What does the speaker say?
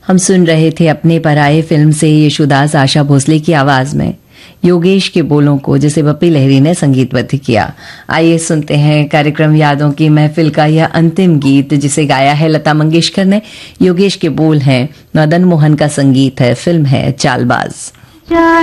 हम सुन रहे थे अपने पराये फिल्म से यशोदास आशा भोसले की आवाज में योगेश के बोलों को, जिसे बप्पी लहरी ने संगीतबद्ध किया। आइए सुनते हैं कार्यक्रम यादों की महफिल का यह अंतिम गीत, जिसे गाया है लता मंगेशकर ने। योगेश के बोल हैं, मदन मोहन का संगीत है, फिल्म है चालबाज।